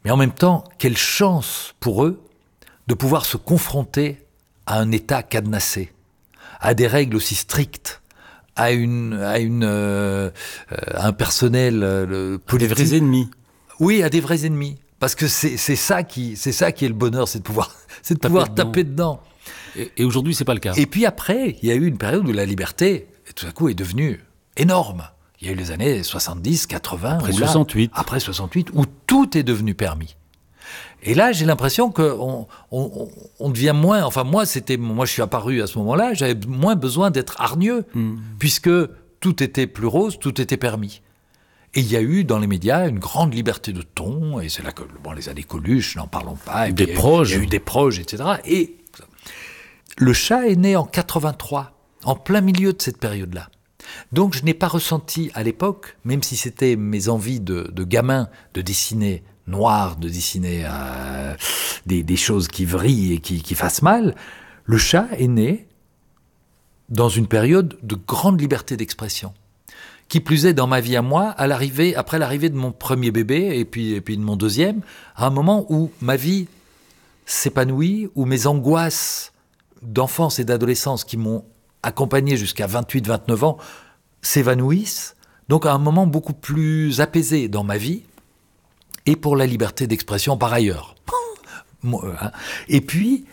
Mais en même temps, quelle chance pour eux de pouvoir se confronter à un État cadenassé, à des règles aussi strictes, à un personnel politique. Des vrais ennemis. Oui, à des vrais ennemis. Parce que c'est ça qui est le bonheur, c'est de pouvoir taper dedans. Et aujourd'hui, c'est pas le cas. Et puis après, il y a eu une période où la liberté, tout à coup, est devenue énorme. Il y a eu les années 70, 80. Après 68. Après 68, où tout est devenu permis. Et là, j'ai l'impression qu'on devient moins... Enfin, moi, je suis apparu à ce moment-là, j'avais moins besoin d'être hargneux, puisque tout était plus rose, tout était permis. Et il y a eu, dans les médias, une grande liberté de ton, et c'est là que, les années Coluche, n'en parlons pas. Des proches. Il y a eu des proches, etc. Et le chat est né en 83, en plein milieu de cette période-là. Donc je n'ai pas ressenti à l'époque, même si c'était mes envies de gamin de dessiner noir, de dessiner des choses qui vrillent et qui fassent mal, le chat est né dans une période de grande liberté d'expression. Qui plus est, dans ma vie à moi, après l'arrivée de mon premier bébé et puis de mon deuxième, à un moment où ma vie s'épanouit, où mes angoisses d'enfance et d'adolescence qui m'ont accompagné jusqu'à 28-29 ans s'évanouissent, donc à un moment beaucoup plus apaisé dans ma vie, et pour la liberté d'expression par ailleurs. Et puis,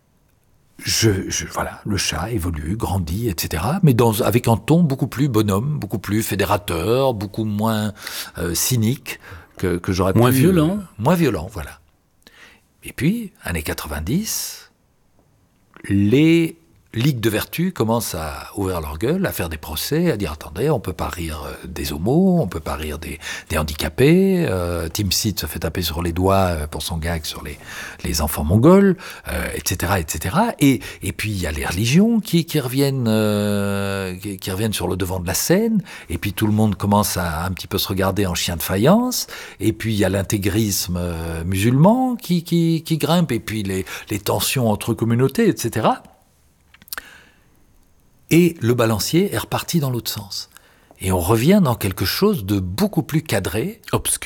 voilà, le chat évolue, grandit, etc., mais avec un ton beaucoup plus bonhomme, beaucoup plus fédérateur, beaucoup moins cynique que j'aurais pu... Moins violent. Moins violent, voilà. Et puis, années 90, les ligues de vertu commencent à ouvrir leur gueule, à faire des procès, à dire « Attendez, on ne peut pas rire des homos, on ne peut pas rire des handicapés. Tim Seed se fait taper sur les doigts pour son gag sur les enfants mongols, etc. etc. » Et puis, il y a les religions qui reviennent sur le devant de la scène. Et puis, tout le monde commence à un petit peu se regarder en chien de faïence. Et puis, il y a l'intégrisme musulman qui grimpe. Et puis, les tensions entre communautés, etc. Et le balancier est reparti dans l'autre sens. Et on revient dans quelque chose de beaucoup plus cadré.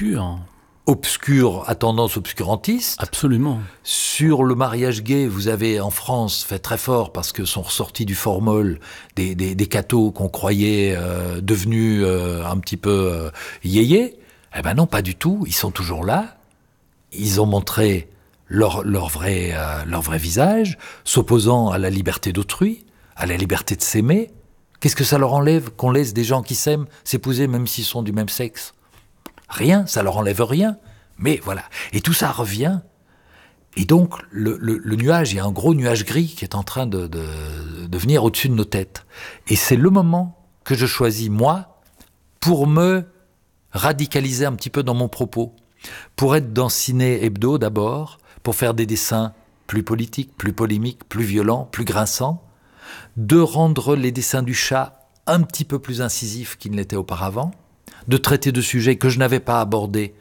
Obscur à tendance obscurantiste. Absolument. Sur le mariage gay, vous avez en France fait très fort parce que sont ressortis du formol des cathos qu'on croyait devenus un petit peu yéyés. Eh ben non, pas du tout. Ils sont toujours là. Ils ont montré leur vrai visage, s'opposant à la liberté d'autrui, à la liberté de s'aimer. Qu'est-ce que ça leur enlève qu'on laisse des gens qui s'aiment s'épouser même s'ils sont du même sexe ? Rien, ça leur enlève rien. Mais voilà. Et tout ça revient. Et donc, le nuage, il y a un gros nuage gris qui est en train de venir au-dessus de nos têtes. Et c'est le moment que je choisis, moi, pour me radicaliser un petit peu dans mon propos. Pour être dans Ciné Hebdo d'abord, pour faire des dessins plus politiques, plus polémiques, plus violents, plus grinçants, de rendre les dessins du chat un petit peu plus incisifs qu'ils ne l'étaient auparavant, de traiter de sujets que je n'avais pas abordés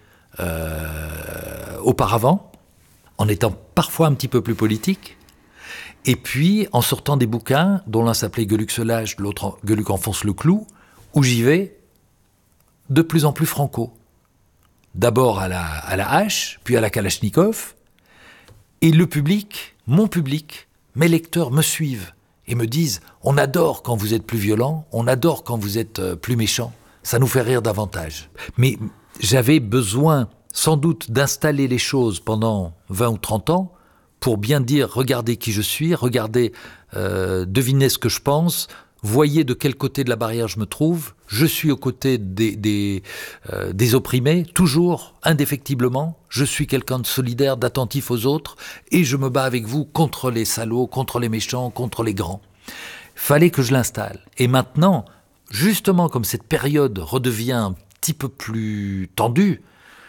auparavant, en étant parfois un petit peu plus politique, et puis en sortant des bouquins, dont l'un s'appelait Gueuluc se lâche, l'autre Gueuluc enfonce le clou, où j'y vais de plus en plus franco. D'abord à la hache, puis à la kalachnikov, et le public, mon public, mes lecteurs me suivent et me disent « On adore quand vous êtes plus violent, on adore quand vous êtes plus méchant, ça nous fait rire davantage. » Mais j'avais besoin, sans doute, d'installer les choses pendant 20 ou 30 ans pour bien dire « Regardez qui je suis, regardez, devinez ce que je pense, voyez de quel côté de la barrière je me trouve, je suis aux côtés des opprimés, toujours, indéfectiblement, je suis quelqu'un de solidaire, d'attentif aux autres, et je me bats avec vous contre les salauds, contre les méchants, contre les grands. » Fallait que je l'installe. Et maintenant, justement, comme cette période redevient un petit peu plus tendue,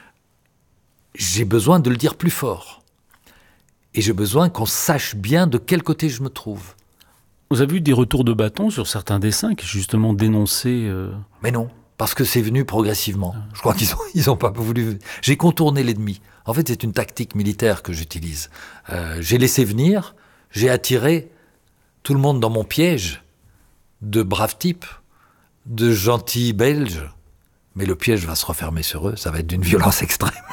j'ai besoin de le dire plus fort. Et j'ai besoin qu'on sache bien de quel côté je me trouve. Vous avez eu des retours de bâton sur certains dessins qui justement dénonçaient... Mais non, parce que c'est venu progressivement. Je crois qu'ils ont pas voulu... J'ai contourné l'ennemi. En fait, c'est une tactique militaire que j'utilise. J'ai laissé venir, j'ai attiré tout le monde dans mon piège de braves types, de gentils Belges. Mais le piège va se refermer sur eux, ça va être d'une violence extrême.